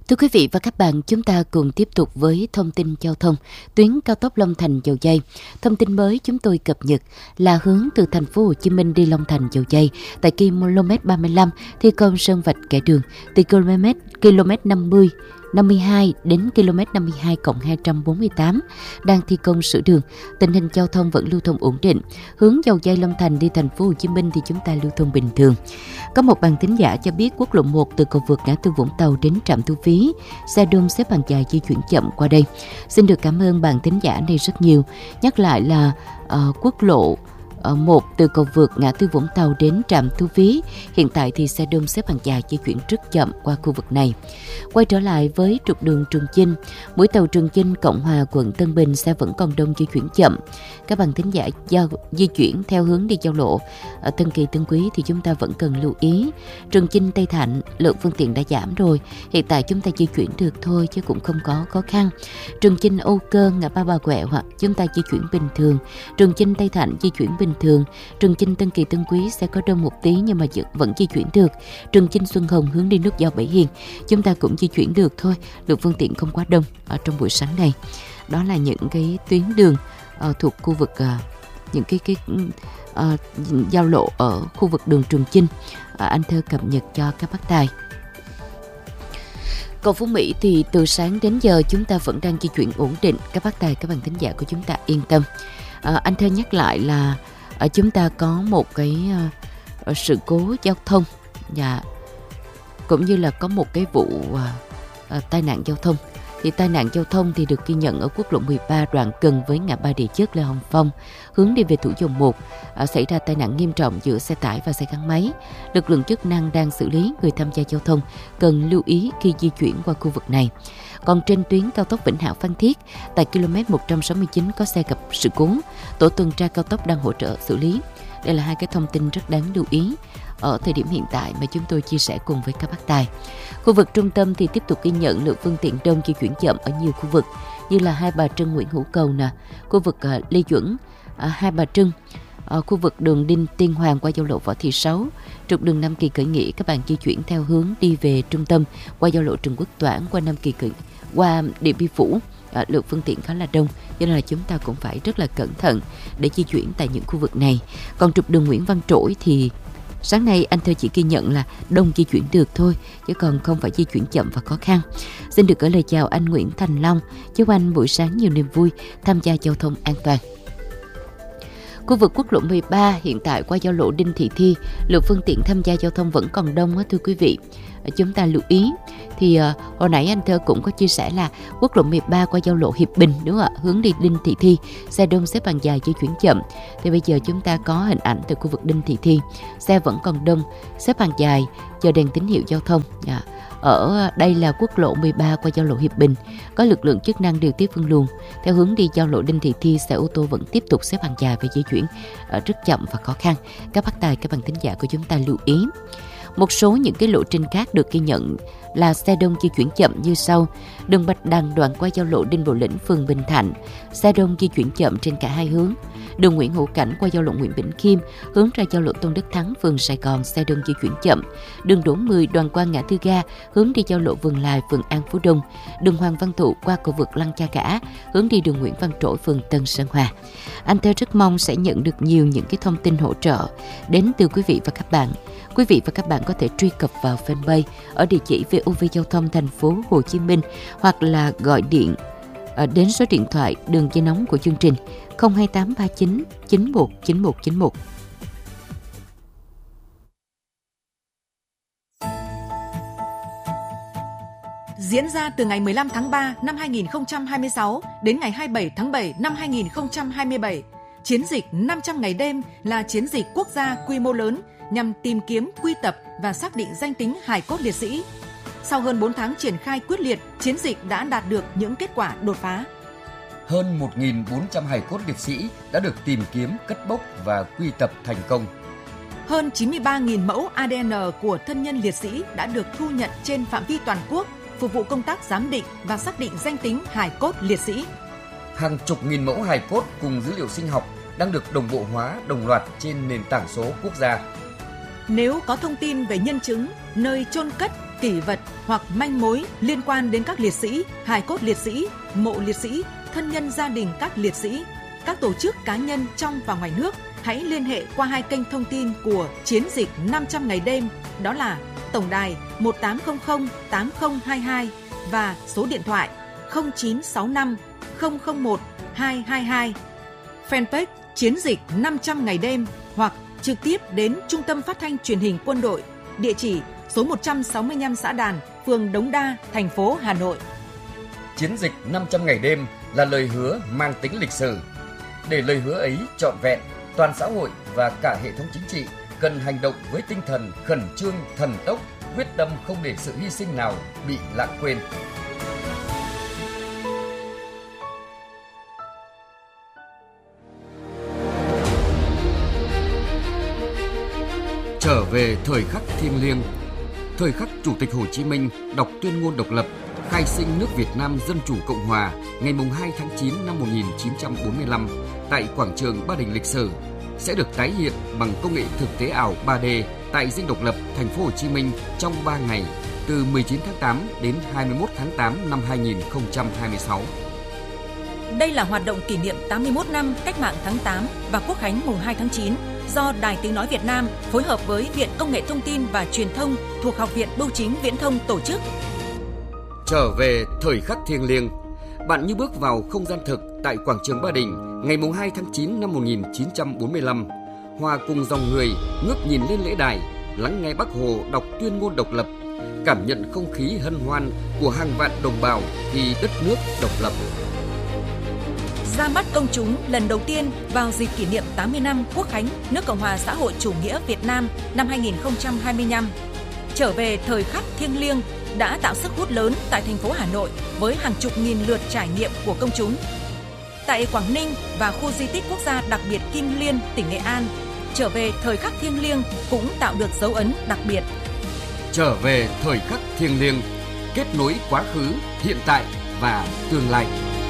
Thưa quý vị và các bạn, chúng ta cùng tiếp tục với thông tin giao thông tuyến cao tốc Long Thành - Dầu Giây. Thông tin mới chúng tôi cập nhật là hướng từ thành phố Hồ Chí Minh đi Long Thành - Dầu Giây tại km 35 thi công sơn vạch kẻ đường từ km 52 đến km 52+248 đang thi công sửa đường. Tình hình giao thông vẫn lưu thông ổn định. Hướng Dầu Giây Long Thành đi thành phố Hồ Chí Minh thì chúng ta lưu thông bình thường. Có một bạn thính giả cho biết quốc lộ 1 từ cầu vượt ngã tư Vũng Tàu đến trạm thu phí, xe đông xếp hàng dài di chuyển chậm qua đây. Xin được cảm ơn bạn thính giả này rất nhiều. Nhắc lại là quốc lộ 1 từ cầu vượt ngã tư Vũng Tàu đến trạm thu phí, hiện tại thì xe đông xếp hàng dài di chuyển rất chậm qua khu vực này. Quay trở lại với trục đường Trường Chinh, mũi tàu Trường Chinh Cộng Hòa quận Tân Bình xe vẫn còn đông di chuyển chậm. Các bạn thính giả di chuyển theo hướng đi giao lộ ở Tân Kỳ Tân Quý thì chúng ta vẫn cần lưu ý. Trường Chinh Tây Thạnh lượng phương tiện đã giảm rồi, hiện tại chúng ta di chuyển được thôi chứ cũng không có khó khăn. Trường Chinh Âu Cơ ngã ba Bà Quẹo hoặc chúng ta di chuyển bình thường. Trường Chinh Tây Thạnh di chuyển bình thường. Trường Chinh Tân Kỳ Tân Quý sẽ có đông một tí nhưng mà vẫn di chuyển được. Trường Chinh Xuân Hồng hướng đi nút giao Bảy Hiền chúng ta cũng di chuyển được thôi, lượng phương tiện không quá đông ở trong buổi sáng này. Đó là những cái tuyến đường thuộc khu vực những cái giao lộ ở khu vực đường Trường Chinh. Anh Thơ cập nhật cho các bác tài. Cầu Phú Mỹ thì từ sáng đến giờ chúng ta vẫn đang di chuyển ổn định. Các bác tài, các bạn thính giả của chúng ta yên tâm. Anh Thơ nhắc lại là chúng ta có một cái sự cố giao thông và cũng như là có một cái vụ tai nạn giao thông. Thì tai nạn giao thông thì được ghi nhận ở quốc lộ 13 đoạn gần với ngã ba Địa Chất Lê Hồng Phong, hướng đi về Thủ Dầu Một, xảy ra tai nạn nghiêm trọng giữa xe tải và xe gắn máy. Lực lượng chức năng đang xử lý, người tham gia giao thông cần lưu ý khi di chuyển qua khu vực này. Còn trên tuyến cao tốc Vĩnh Hảo Phan Thiết, tại km 169 có xe gặp sự cố, tổ tuần tra cao tốc đang hỗ trợ xử lý. Đây là hai cái thông tin rất đáng lưu ý ở thời điểm hiện tại mà chúng tôi chia sẻ cùng với các bác tài. Khu vực trung tâm thì tiếp tục ghi nhận lượng phương tiện đông di chuyển chậm ở nhiều khu vực như là Hai Bà Trưng Nguyễn Hữu Cầu nè, khu vực Lê Duẩn, Hai Bà Trưng, khu vực đường Đinh Tiên Hoàng qua giao lộ Võ Thị Sáu, trục đường Nam Kỳ Khởi Nghĩa các bạn di chuyển theo hướng đi về trung tâm qua giao lộ Trần Quốc Toản qua Nam Kỳ qua Điện Biên Phủ. Lượng phương tiện khá là đông, cho nên là chúng ta cũng phải rất là cẩn thận để di chuyển tại những khu vực này. Còn trục đường Nguyễn Văn Trỗi thì sáng nay anh Thơ chỉ ghi nhận là đông di chuyển được thôi, chứ còn không phải di chuyển chậm và khó khăn. Xin được gửi lời chào anh Nguyễn Thành Long, chúc anh buổi sáng nhiều niềm vui, tham gia giao thông an toàn. Khu vực quốc lộ 13 hiện tại qua giao lộ Đinh Thị Thi, lượng phương tiện tham gia giao thông vẫn còn đông thưa quý vị. Chúng ta lưu ý. Thì hồi nãy anh Thơ cũng có chia sẻ là quốc lộ 13 qua giao lộ Hiệp Bình đúng không ạ? Hướng đi Đinh Thị Thi, xe đông xếp hàng dài di chuyển chậm. Thì bây giờ chúng ta có hình ảnh từ khu vực Đinh Thị Thi, xe vẫn còn đông, xếp hàng dài chờ đèn tín hiệu giao thông. Ở đây là quốc lộ 13 qua giao lộ Hiệp Bình, có lực lượng chức năng điều tiết phân luồng. Theo hướng đi giao lộ Đinh Thị Thi, xe ô tô vẫn tiếp tục xếp hàng dài và di chuyển rất chậm và khó khăn. Các bác tài, các bạn thính giả của chúng ta lưu ý. Một số những cái lộ trình khác được ghi nhận là xe đông di chuyển chậm như sau. Đường Bạch Đằng đoạn qua giao lộ Đinh Bộ Lĩnh, phường Bình Thạnh, xe đông di chuyển chậm trên cả hai hướng. Đường Nguyễn Hữu Cảnh qua giao lộ Nguyễn Bỉnh Khiêm, hướng ra giao lộ Tôn Đức Thắng, phường Sài Gòn, xe đông di chuyển chậm. Đường Đỗ Mười đoạn qua ngã tư ga, hướng đi giao lộ Vườn Lài, phường An Phú Đông. Đường Hoàng Văn Thụ qua cầu vượt Lăng Cha Cả, hướng đi đường Nguyễn Văn Trỗi, phường Tân Sơn Hòa. Anh Thơ rất mong sẽ nhận được nhiều những cái thông tin hỗ trợ đến từ quý vị và các bạn. Quý vị và các bạn có thể truy cập vào fanpage ở địa chỉ VOV Giao thông thành phố Hồ Chí Minh hoặc là gọi điện đến số điện thoại đường dây nóng của chương trình 02839 919191. Diễn ra từ ngày 15 tháng 3 năm 2026 đến ngày 27 tháng 7 năm 2027, chiến dịch 500 ngày đêm là chiến dịch quốc gia quy mô lớn nhằm tìm kiếm, quy tập và xác định danh tính hài cốt liệt sĩ. Sau hơn 4 tháng triển khai quyết liệt, chiến dịch đã đạt được những kết quả đột phá. Hơn 1.400 hài cốt liệt sĩ đã được tìm kiếm, cất bốc và quy tập thành công. Hơn 93.000 mẫu ADN của thân nhân liệt sĩ đã được thu nhận trên phạm vi toàn quốc, phục vụ công tác giám định và xác định danh tính hài cốt liệt sĩ. Hàng chục nghìn mẫu hài cốt cùng dữ liệu sinh học đang được đồng bộ hóa đồng loạt trên nền tảng số quốc gia. Nếu có thông tin về nhân chứng, nơi chôn cất, kỷ vật hoặc manh mối liên quan đến các liệt sĩ, hài cốt liệt sĩ, mộ liệt sĩ, thân nhân gia đình các liệt sĩ, các tổ chức cá nhân trong và ngoài nước, hãy liên hệ qua 2 kênh thông tin của Chiến dịch 500 ngày đêm, đó là tổng đài 1800 8022 và số điện thoại 0965 001 222. Fanpage Chiến dịch 500 ngày đêm hoặc trực tiếp đến Trung tâm Phát thanh Truyền hình Quân đội, địa chỉ số 165 Xã Đàn, phường Đống Đa, thành phố Hà Nội. Chiến dịch 500 ngày đêm là lời hứa mang tính lịch sử. Để lời hứa ấy trọn vẹn, toàn xã hội và cả hệ thống chính trị cần hành động với tinh thần khẩn trương, thần tốc, quyết tâm không để sự hy sinh nào bị lãng quên. Trở về thời khắc thiêng liêng, thời khắc Chủ tịch Hồ Chí Minh đọc tuyên ngôn độc lập, khai sinh nước Việt Nam Dân Chủ Cộng Hòa ngày 2 tháng 9 năm 1945 tại quảng trường Ba Đình lịch sử sẽ được tái hiện bằng công nghệ thực tế ảo 3D tại Dinh Độc Lập, thành phố Hồ Chí Minh trong 3 ngày, từ 19 tháng 8 đến 21 tháng 8 năm 2026. Đây là hoạt động kỷ niệm 81 năm Cách mạng tháng 8 và Quốc khánh mùng 2 tháng 9 do Đài Tiếng nói Việt Nam phối hợp với Viện Công nghệ Thông tin và Truyền thông thuộc Học viện Bưu chính Viễn thông tổ chức. Trở về thời khắc thiêng liêng, bạn như bước vào không gian thực tại quảng trường Ba Đình ngày 2 tháng 9 năm 1945, hòa cùng dòng người ngước nhìn lên lễ đài, lắng nghe Bác Hồ đọc tuyên ngôn độc lập, cảm nhận không khí hân hoan của hàng vạn đồng bào vì đất nước độc lập. Ra mắt công chúng lần đầu tiên vào dịp kỷ niệm 80 năm Quốc khánh nước Cộng hòa xã hội chủ nghĩa Việt Nam năm 2025. Trở về thời khắc thiêng liêng đã tạo sức hút lớn tại thành phố Hà Nội với hàng chục nghìn lượt trải nghiệm của công chúng. Tại Quảng Ninh và khu di tích quốc gia đặc biệt Kim Liên, tỉnh Nghệ An, trở về thời khắc thiêng liêng cũng tạo được dấu ấn đặc biệt. Trở về thời khắc thiêng liêng, kết nối quá khứ, hiện tại và tương lai.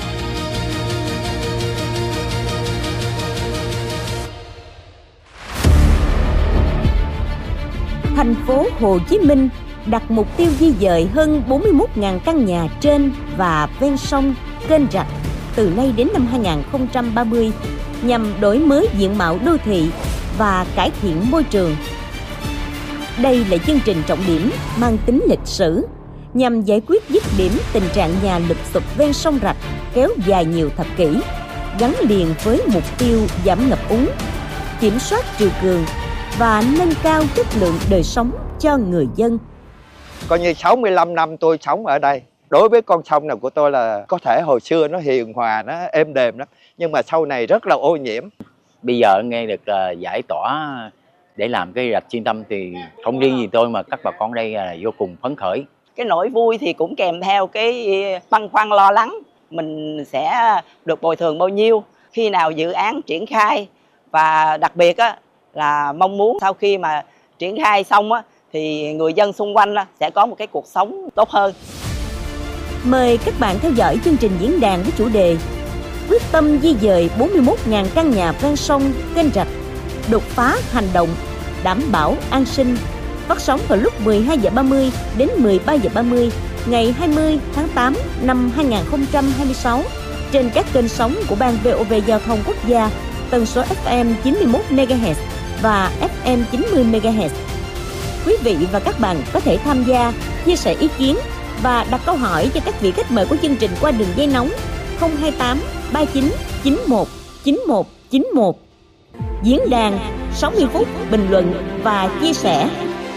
Thành phố Hồ Chí Minh đặt mục tiêu di dời hơn 41.000 căn nhà trên và ven sông, kênh rạch từ nay đến năm 2030 nhằm đổi mới diện mạo đô thị và cải thiện môi trường. Đây là chương trình trọng điểm mang tính lịch sử nhằm giải quyết dứt điểm tình trạng nhà lụp xụp ven sông rạch kéo dài nhiều thập kỷ, gắn liền với mục tiêu giảm ngập úng, kiểm soát triều cường và nâng cao chất lượng đời sống cho người dân. Coi như 65 năm tôi sống ở đây. Đối với con sông này của tôi là có thể hồi xưa nó hiền hòa, nó êm đềm lắm, nhưng mà sau này rất là ô nhiễm. Bây giờ nghe được giải tỏa để làm cái rạch Xuyên Tâm thì không riêng gì tôi mà các bà con đây là vô cùng phấn khởi. Cái nỗi vui thì cũng kèm theo cái băn khoăn lo lắng, mình sẽ được bồi thường bao nhiêu, khi nào dự án triển khai, và đặc biệt á là mong muốn sau khi mà triển khai xong á thì người dân xung quanh sẽ có một cái cuộc sống tốt hơn. Mời các bạn theo dõi chương trình diễn đàn với chủ đề quyết tâm di dời 41.000 căn nhà ven sông, kênh rạch, đột phá hành động, đảm bảo an sinh, phát sóng vào lúc 12:30 đến 13:30 ngày 20 tháng 8 năm 2026 trên các kênh sóng của Ban VOV Giao thông Quốc gia, tần số FM 91 MHz và FM 90 MHz. Quý vị và các bạn có thể tham gia, chia sẻ ý kiến và đặt câu hỏi cho các vị khách mời của chương trình qua đường dây nóng 028 39 91 91 91. Diễn đàn 60 phút bình luận và chia sẻ.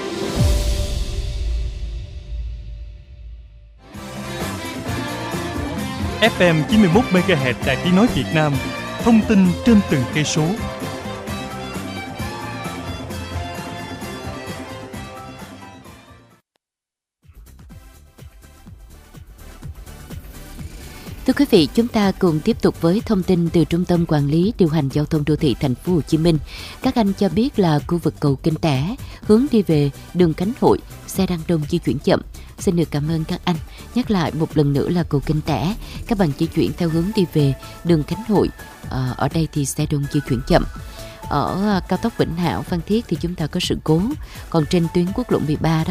FM 91 MHz Đài Tiếng nói Việt Nam, thông tin trên từng cây số. Thưa quý vị, chúng ta cùng tiếp tục với thông tin từ Trung tâm Quản lý Điều hành Giao thông Đô thị Thành phố Hồ Chí Minh. Các anh cho biết là khu vực cầu Kinh Tẻ hướng đi về đường Khánh Hội, xe đang đông di chuyển chậm. Xin được cảm ơn các anh. Nhắc lại một lần nữa là cầu Kinh Tẻ, các bạn di chuyển theo hướng đi về đường Khánh Hội. Ở đây thì xe đông di chuyển chậm. Ở cao tốc Vĩnh Hảo Phan Thiết thì chúng ta có sự cố. Còn trên tuyến quốc lộ 13 đó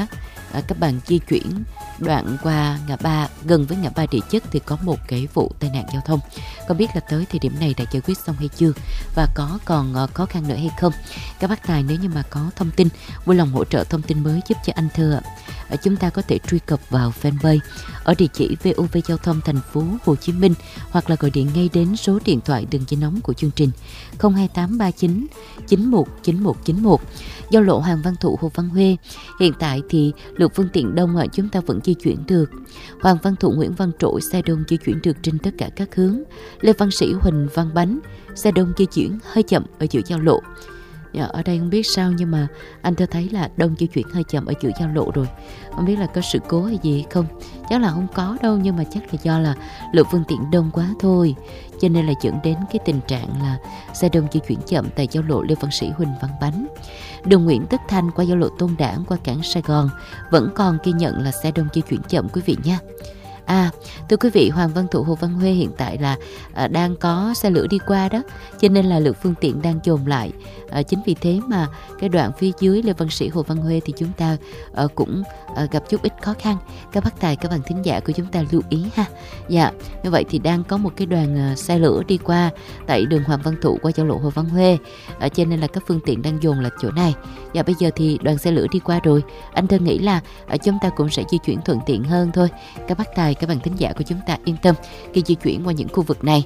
các bạn di chuyển đoạn qua ngã ba, gần với ngã ba Địa Chất thì có một cái vụ tai nạn giao thông. Không biết là tới thời điểm này đã giải quyết xong hay chưa và có còn khó khăn nữa hay không? Các bác tài nếu như mà có thông tin, vui lòng hỗ trợ thông tin mới giúp cho anh Thơ ạ. Chúng ta có thể truy cập vào fanpage ở địa chỉ VOV Giao thông Thành phố Hồ Chí Minh hoặc là gọi điện ngay đến số điện thoại đường dây nóng của chương trình 02839 919191. Giao lộ Hoàng Văn Thụ, Hồ Văn Huê. Hiện tại thì lượng phương tiện đông chúng ta vẫn di chuyển được. Hoàng Văn Thụ, Nguyễn Văn Trỗi xe đông di chuyển được trên tất cả các hướng. Lê Văn Sĩ, Huỳnh Văn Bánh xe đông di chuyển hơi chậm ở giữa giao lộ. Ở đây không biết sao nhưng mà anh Thơ thấy là đông di chuyển hơi chậm ở giữa giao lộ rồi. Không biết là có sự cố hay gì không? Chắc là không có đâu, nhưng mà chắc là do là lượng phương tiện đông quá thôi, cho nên là dẫn đến cái tình trạng là xe đông di chuyển chậm tại giao lộ Lê Văn Sĩ, Huỳnh Văn Bánh. Đường Nguyễn Tất Thanh qua giao lộ Tôn Đản qua cảng Sài Gòn vẫn còn ghi nhận là xe đông di chuyển chậm quý vị nha. Thưa quý vị, Hoàng Văn Thụ, Hồ Văn Huê hiện tại là đang có xe lửa đi qua đó, cho nên là lượng phương tiện đang dồn lại. Chính vì thế mà cái đoạn phía dưới Lê Văn Sĩ, Hồ Văn Huê thì chúng ta cũng gặp chút ít khó khăn. Các bác tài, các bạn thính giả của chúng ta lưu ý ha. Dạ, như vậy thì đang có một cái đoàn xe lửa đi qua tại đường Hoàng Văn Thụ qua giao lộ Hồ Văn Huê, cho nên là các phương tiện đang dồn lại chỗ này. Dạ, bây giờ thì đoàn xe lửa đi qua rồi, anh Thơ nghĩ là chúng ta cũng sẽ di chuyển thuận tiện hơn thôi. Các bác tài, các bạn thính giả của chúng ta yên tâm khi di chuyển qua những khu vực này.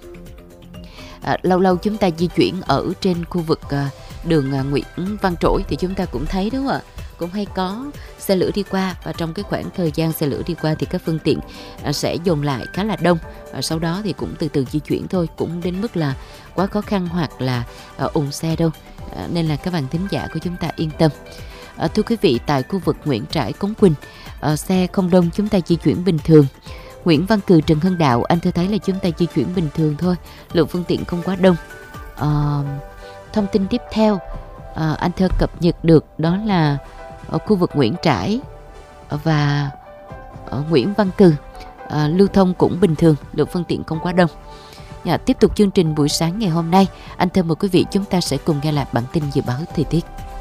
Lâu lâu chúng ta di chuyển ở trên khu vực đường Nguyễn Văn Trỗi thì chúng ta cũng thấy đúng không ạ? Cũng hay có xe lửa đi qua, và trong cái khoảng thời gian xe lửa đi qua thì các phương tiện sẽ dồn lại khá là đông, và sau đó thì cũng từ từ di chuyển thôi, cũng đến mức là quá khó khăn hoặc là ùn xe đâu. Nên là các bạn thính giả của chúng ta yên tâm. Thưa quý vị, tại khu vực Nguyễn Trãi, Cống Quỳnh, xe không đông, chúng ta di chuyển bình thường. Nguyễn Văn Cừ, Trần Hưng Đạo, anh Thơ thấy là chúng ta di chuyển bình thường thôi, lượng phương tiện không quá đông. Thông tin tiếp theo anh Thơ cập nhật được đó là ở khu vực Nguyễn Trãi và Nguyễn Văn Cừ lưu thông cũng bình thường, lượng phương tiện không quá đông. Tiếp tục chương trình buổi sáng ngày hôm nay, anh Thơ mời quý vị chúng ta sẽ cùng nghe lại bản tin dự báo thời tiết.